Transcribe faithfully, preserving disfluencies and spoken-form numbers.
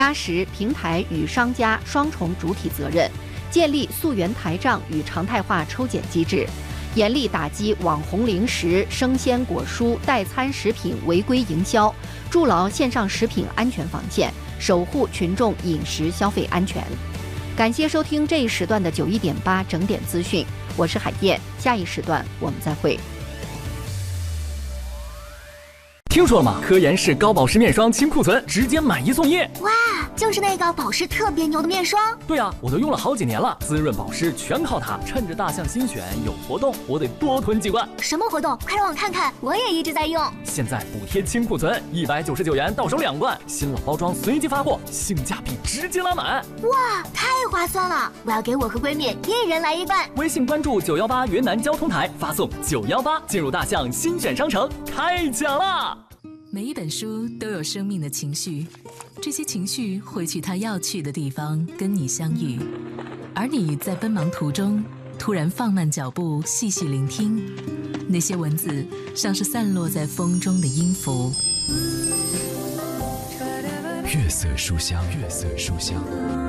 加实平台与商家双重主体责任，建立溯源台账与常态化抽检机制，严厉打击网红零食、生鲜果蔬、代餐食品违规营销，筑牢线上食品安全防线，守护群众饮食消费安全。感谢收听这一时段的九一点八整点资讯，我是海燕，下一时段我们再会。 听说了吗？科颜氏高保湿面霜清库存，直接买一送一！ 哇，就是那个保湿特别牛的面霜。 对啊，我都用了好几年了，滋润保湿全靠它。趁着大象新选有活动，我得多囤几罐。 什么活动？快让我看看，我也一直在用。 现在补贴清库存，一百九十九元到手两罐，新老包装随机发货，性价比直接拉满。 哇，太划算了！我要给我和闺蜜一人来一罐。 微信关注九幺八云南交通台，发送九幺八进入大象新选商城，开奖啦！ 每一本书都有生命的情绪，这些情绪会去它要去的地方跟你相遇，而你在奔忙途中突然放慢脚步，细细聆听，那些文字像是散落在风中的音符。 月色书香，月色书香。